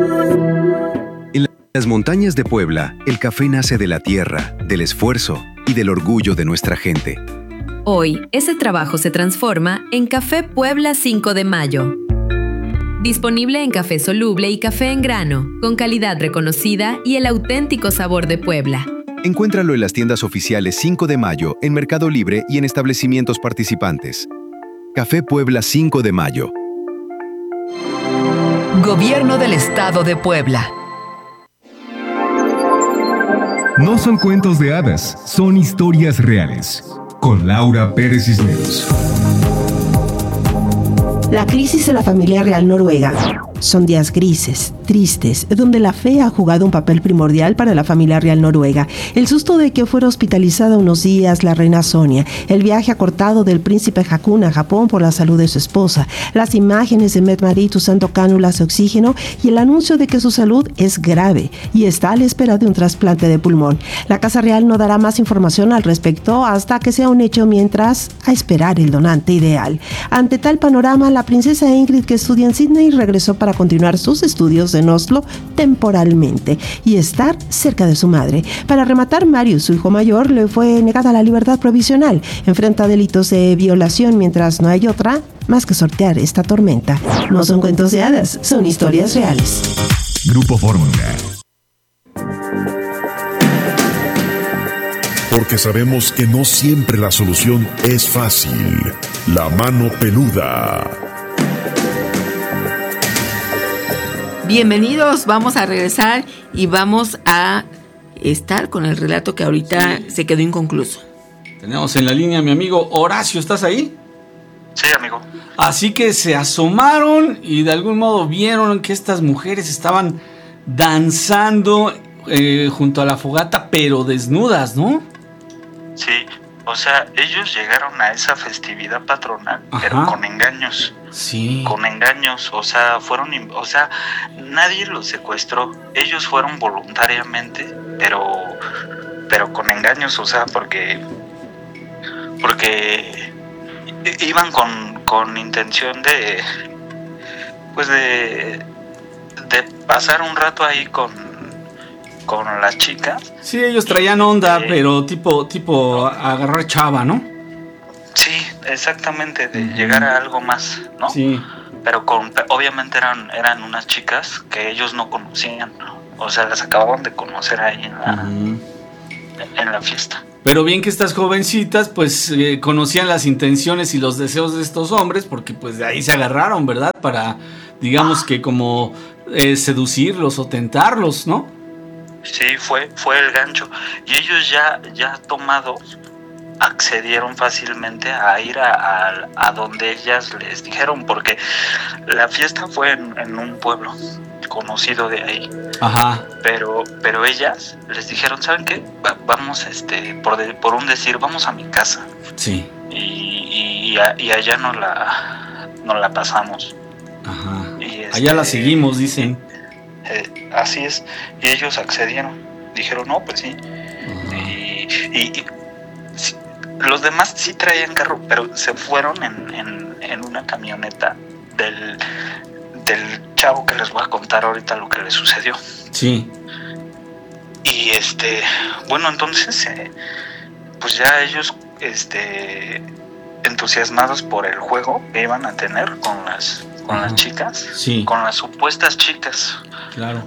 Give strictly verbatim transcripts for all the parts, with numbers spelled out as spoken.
En las montañas de Puebla, el café nace de la tierra, del esfuerzo y del orgullo de nuestra gente. Hoy, ese trabajo se transforma en Café Puebla cinco de mayo. Disponible en café soluble y café en grano, con calidad reconocida y el auténtico sabor de Puebla. Encuéntralo en las tiendas oficiales cinco de mayo, en Mercado Libre y en establecimientos participantes. Café Puebla cinco de mayo. Gobierno del Estado de Puebla. No son cuentos de hadas, son historias reales. Con Laura Pérez Cisneros. La crisis de la familia real noruega. Son días grises, tristes, donde la fe ha jugado un papel primordial para la familia real noruega. El susto de que fuera hospitalizada unos días la reina Sonia, el viaje acortado del príncipe Haakon a Japón por la salud de su esposa, las imágenes de Mette-Marit usando cánulas de oxígeno y el anuncio de que su salud es grave y está a la espera de un trasplante de pulmón. La Casa Real no dará más información al respecto hasta que sea un hecho, mientras a esperar el donante ideal. Ante tal panorama, la princesa Ingrid, que estudia en Sydney, regresó para continuar sus estudios en Oslo temporalmente y estar cerca de su madre. Para rematar, Marius, su hijo mayor, le fue negada la libertad provisional. Enfrenta delitos de violación, mientras no hay otra más que sortear esta tormenta. No son cuentos de hadas, son historias reales. Grupo Fórmula. Porque sabemos que no siempre la solución es fácil. La mano peluda. Bienvenidos, vamos a regresar y vamos a estar con el relato que ahorita sí. se quedó inconcluso. Tenemos en la línea a mi amigo Horacio, ¿estás ahí? Sí, amigo. Así que se asomaron y de algún modo vieron que estas mujeres estaban danzando eh, junto a la fogata, pero desnudas, ¿no? Sí, o sea, ellos llegaron a esa festividad patronal, Ajá. pero con engaños. Sí. Con engaños, o sea, fueron, o sea, nadie los secuestró. Ellos fueron voluntariamente, pero, pero con engaños, o sea, porque, porque iban con, con intención de, pues de, de pasar un rato ahí con, con las chicas. Sí, ellos traían onda, eh, pero tipo, tipo agarrar chava, ¿no? Sí, exactamente, de uh-huh. llegar a algo más, ¿no? Sí. Pero con, obviamente eran, eran unas chicas que ellos no conocían, ¿no? O sea, las acababan de conocer ahí en la, uh-huh. en la fiesta. Pero bien que estas jovencitas, pues, eh, conocían las intenciones y los deseos de estos hombres, porque pues de ahí se agarraron, ¿verdad? Para, digamos ah. que como eh, seducirlos o tentarlos, ¿no? Sí, fue, fue el gancho. Y ellos ya, ya tomados, accedieron fácilmente a ir a, a, a donde ellas les dijeron, porque la fiesta fue en, en un pueblo conocido de ahí. Ajá. Pero, pero ellas les dijeron, ¿saben qué? Va, vamos, este, por, de, por un decir, vamos a mi casa. Sí. Y, y, a, y allá nos la, nos la pasamos. Ajá. Y este, allá la seguimos, dicen. Eh, así es. Y ellos accedieron. Dijeron, no, pues sí. Ajá. Y, y, y sí, los demás sí traían carro, pero se fueron en, en, en una camioneta del, del chavo que les voy a contar ahorita lo que le sucedió. Sí. Y este, bueno, entonces, eh, pues ya ellos, este, entusiasmados por el juego que iban a tener con las, con Ajá. las chicas, sí. con las supuestas chicas. Claro.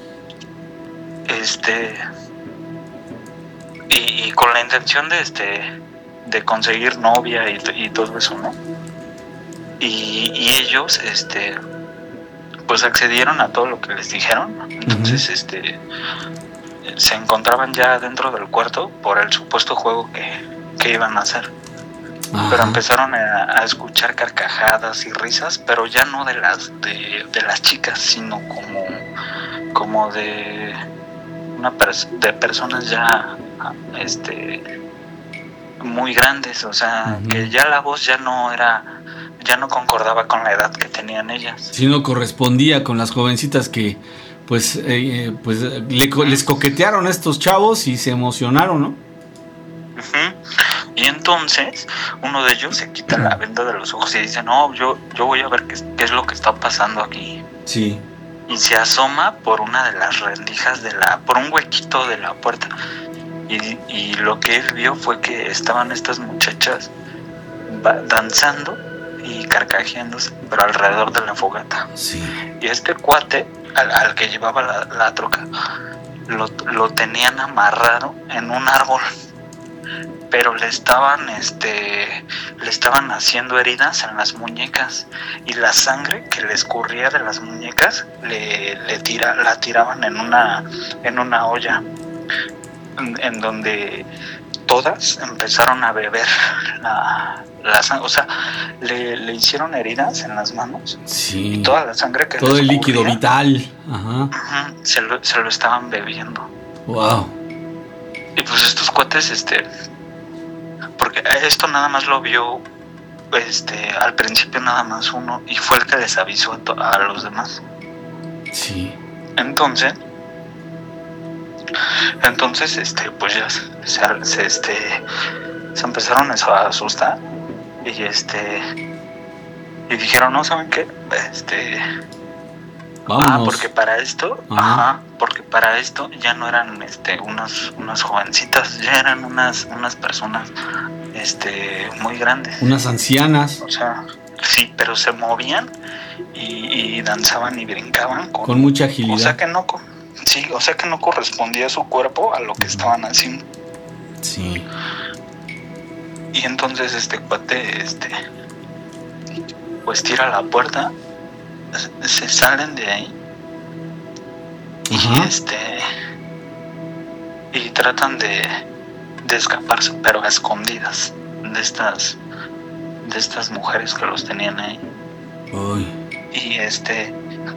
Este, y, y con la intención de, este, de conseguir novia y, y todo eso, ¿no? Y, y ellos, este, pues accedieron a todo lo que les dijeron. Entonces, uh-huh. este, se encontraban ya dentro del cuarto por el supuesto juego que, que iban a hacer. Ajá. Pero empezaron a, a escuchar carcajadas y risas, pero ya no de las de, de las chicas, sino como como de una pers- de personas ya este muy grandes, o sea, uh-huh. que ya la voz ya no era ya no concordaba con la edad que tenían ellas. Sí, no correspondía con las jovencitas que pues eh, pues le, les coquetearon a estos chavos y se emocionaron, ¿no? Uh-huh. Y entonces uno de ellos se quita la venda de los ojos y dice, no, yo, yo voy a ver qué, qué es lo que está pasando aquí. Sí. y se asoma por una de las rendijas de la, por un huequito de la puerta. Y, y lo que él vio fue que estaban estas muchachas ba- danzando y carcajeándose, pero alrededor de la fogata. Sí. Y este cuate, al, al que llevaba la, la troca, lo, lo tenían amarrado en un árbol, pero le estaban, este, le estaban haciendo heridas en las muñecas, y la sangre que le escurría de las muñecas le, le tira, la tiraban en una, en una olla, en, en donde todas empezaron a beber la, la sangre. O sea, le, le hicieron heridas en las manos. Sí. Y toda la sangre que todo les el líquido corría, vital. Ajá. uh-huh, se, lo, se lo estaban bebiendo. Wow. Y pues estos cuates, este, porque esto nada más lo vio, este, al principio nada más uno, y fue el que les avisó a, to- a los demás. Sí. Entonces, entonces, este, pues ya se, se, este, se empezaron a asustar y este, y dijeron, no, ¿saben qué? Este, Vámonos. ah, porque para esto, Ajá. ajá, porque para esto ya no eran, este, unas, unas jovencitas, ya eran unas, unas personas, este, muy grandes. Unas ancianas. O sea, sí, pero se movían y, y danzaban y brincaban con, Con mucha agilidad. O sea que no, co- sí, o sea que no correspondía su cuerpo a lo que estaban haciendo. Sí. Y entonces este cuate, este, pues tira la puerta, se- se salen de ahí y Ajá. este, y tratan de, de escaparse, pero a escondidas de estas, de estas mujeres que los tenían ahí. Uy. Y este,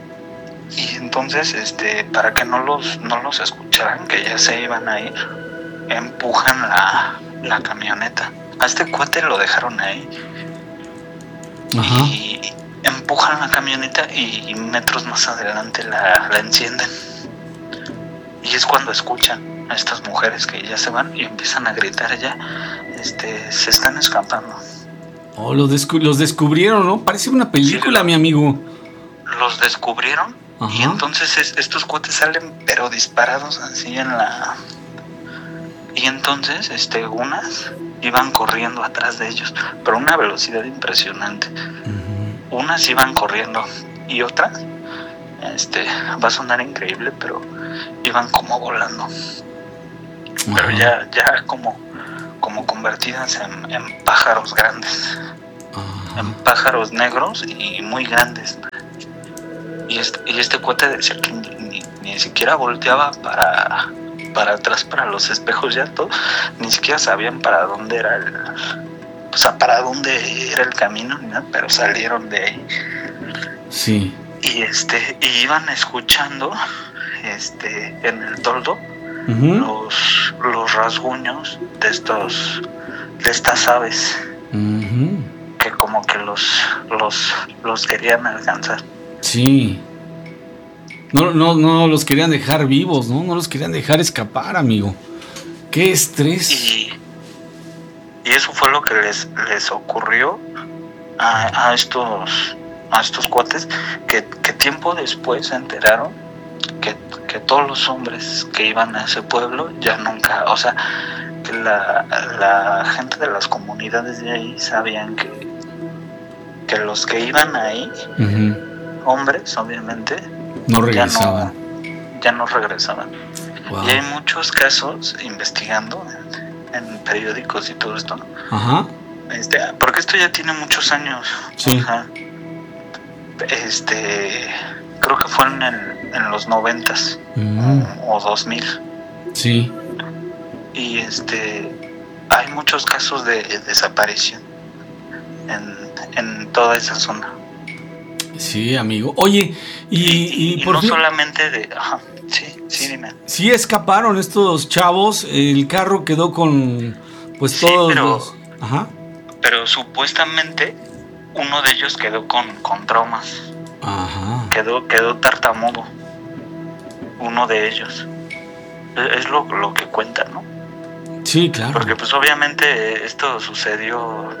y entonces, este, para que no los, no los escucharan, que ya se iban a ir, empujan la, la camioneta. A este cuate lo dejaron ahí. Ajá. Y empujan la camioneta y metros más adelante la, la encienden. Y es cuando escuchan a estas mujeres que ya se van y empiezan a gritar ya, este, se están escapando. Oh, los, descu- los descubrieron, ¿no? Parece una película, Sí, mi amigo. Los descubrieron. Ajá. Y entonces es- estos cuates salen pero disparados así en la... Y entonces este unas iban corriendo atrás de ellos, pero a una velocidad impresionante. Ujú. Unas iban corriendo y otras, este, va a sonar increíble, pero iban como volando. Pero Ajá. ya, ya como, como convertidas en, en pájaros grandes, Ajá. en pájaros negros y muy grandes. Y este, y este cuate decía que ni, ni, ni siquiera volteaba para, para atrás, para los espejos, ya todo, ni siquiera sabían para dónde era el, o sea, para dónde era el camino, ni nada, pero salieron de ahí. Sí. Y este, y iban escuchando, este, en el toldo, Ujú. los, los rasguños de estos, de estas aves, Ujú. que como que los, los, los querían alcanzar. Sí. No, no, no los querían dejar vivos, ¿no? No los querían dejar escapar, amigo. Qué estrés. Y, y eso fue lo que les, les ocurrió a, a estos a estos cuates, que, que tiempo después se enteraron que, que todos los hombres que iban a ese pueblo ya nunca, o sea, que la, la gente de las comunidades de ahí sabían que, que los que iban ahí, Ujú. hombres obviamente, No ya regresaban. no, ya no regresaban. Wow. Y hay muchos casos investigando en, en periódicos y todo esto, Ajá. este, porque esto ya tiene muchos años. Sí. Ajá. Este, creo que fue en, el, en los noventas Mm. o, o dos mil. Sí. Y este, hay muchos casos de, de desaparición en, en toda esa zona. Sí, amigo. Oye, y, y, Y por no fin, solamente de, ajá, sí, sí, dime. sí escaparon estos chavos. El carro quedó con, pues Sí, todos pero- los. Ajá. Pero supuestamente uno de ellos quedó con, con traumas, Ajá. quedó, quedó tartamudo, uno de ellos. Es, es lo, lo que cuentan, ¿no? Sí, claro. Porque pues obviamente esto sucedió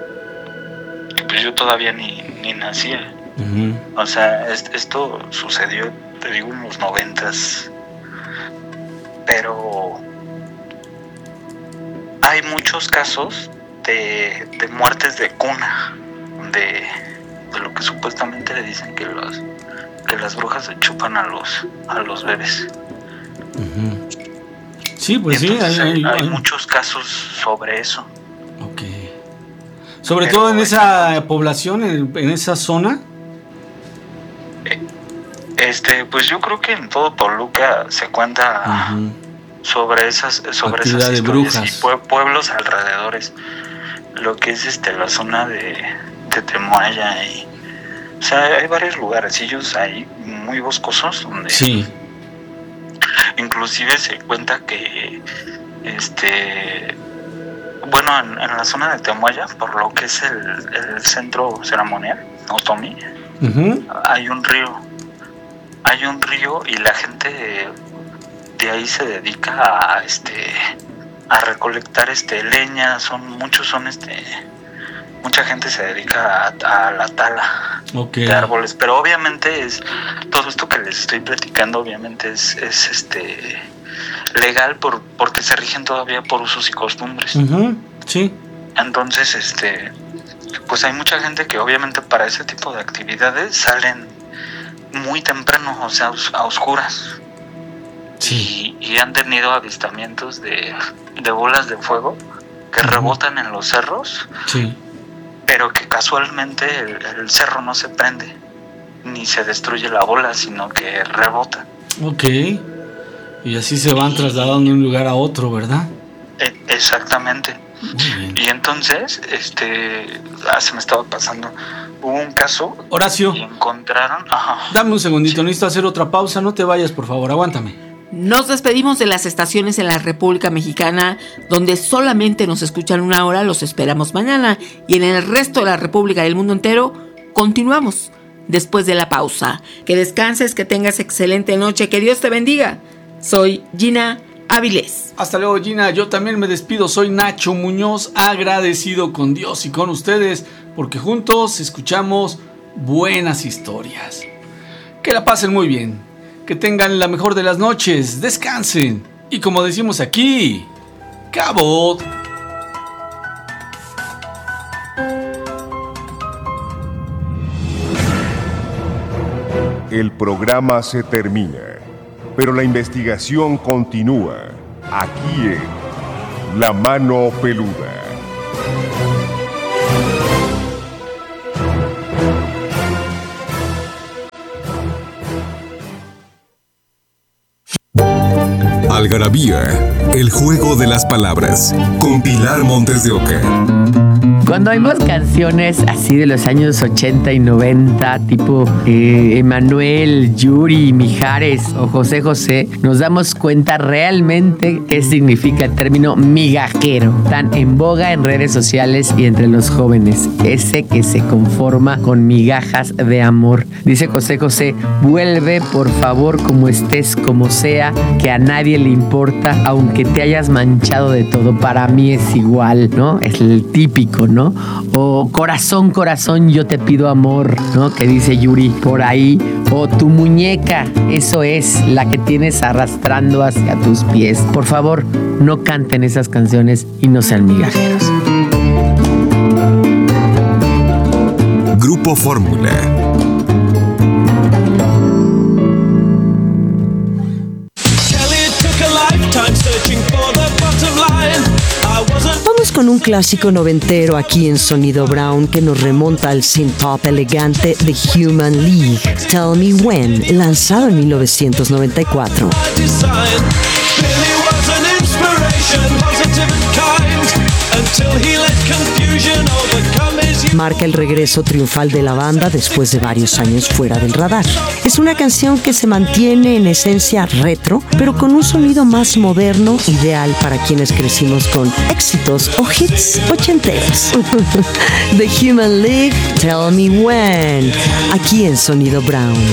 y pues yo todavía ni, ni nacía. Ujú. O sea, es- esto sucedió te digo, en los noventas. Pero hay muchos casos de, de muertes de cuna, de, de lo que supuestamente le dicen que los que las brujas se chupan a los a los bebés. Uh-huh. Sí, pues entonces, sí, hay, hay, hay hay muchos casos sobre eso. Ok. Sobre Pero, todo en esa población, en, en esa zona. Este, pues yo creo que en todo Toluca se cuenta uh-huh. sobre esas sobre Actividad esas de historias brujas. y pue- pueblos alrededores. Lo que es este la zona de, de Temoaya y o sea, hay varios lugares, ellos hay muy boscosos donde sí. Inclusive se cuenta que este bueno en, en la zona de Temoaya, por lo que es el, el centro ceremonial, Otomí, uh-huh. hay un río. Hay un río y la gente de, de ahí se dedica a este a recolectar este leña, son muchos son este mucha gente se dedica a, a la tala okay. de árboles, pero obviamente es todo esto que les estoy platicando obviamente es, es este legal por porque se rigen todavía por usos y costumbres. Uh-huh. Sí. Entonces, este pues hay mucha gente que obviamente para ese tipo de actividades salen muy temprano, o sea, a oscuras. Sí. Y, y han tenido avistamientos de, de bolas de fuego que uh-huh. rebotan en los cerros. Sí. Pero que casualmente el, el cerro no se prende, ni se destruye la bola, sino que rebota. Ok. Y así se van y, trasladando de un lugar a otro, ¿verdad? E- exactamente. Muy bien. Y entonces, este, ah, se me estaba pasando. Hubo un caso. Horacio. Y encontraron. Ajá. Dame un segundito, sí. Necesito hacer otra pausa. No te vayas, por favor, aguántame. Nos despedimos de las estaciones en la República Mexicana, donde solamente nos escuchan una hora. Los esperamos mañana. Y en el resto de la República y del mundo entero, continuamos después de la pausa. Que descanses, que tengas excelente noche, que Dios te bendiga. Soy Gina Avilés. Hasta luego, Gina. Yo también me despido. Soy Nacho Muñoz, agradecido con Dios y con ustedes, porque juntos escuchamos buenas historias. Que la pasen muy bien. Que tengan la mejor de las noches. Descansen. Y como decimos aquí, ¡cabot! El programa se termina, pero la investigación continúa. Aquí en La Mano Peluda. Algarabía, el juego de las palabras, con Pilar Montes de Oca. Cuando oímos canciones así de los años ochenta y noventa, tipo eh, Emanuel, Yuri, Mijares o José José, nos damos cuenta realmente qué significa el término migajero, tan en boga en redes sociales y entre los jóvenes, ese que se conforma con migajas de amor. Dice José José, vuelve por favor como estés, como sea, que a nadie le importa, aunque te hayas manchado de todo, para mí es igual, ¿no? Es el típico, ¿no? O corazón, corazón, yo te pido amor, ¿no? Que dice Yuri por ahí. O tu muñeca, eso es, la que tienes arrastrando hacia tus pies. Por favor, no canten esas canciones y no sean migajeros. Grupo Fórmula. Vamos con un clásico noventero aquí en Sonido Brown que nos remonta al synth-pop elegante The Human League, Tell Me When, lanzado en mil novecientos noventa y cuatro. Marca el regreso triunfal de la banda después de varios años fuera del radar. Es una canción que se mantiene en esencia retro, pero con un sonido más moderno, ideal para quienes crecimos con éxitos o hits ochenteros. The Human League, Tell Me When, aquí en Sonido Brown.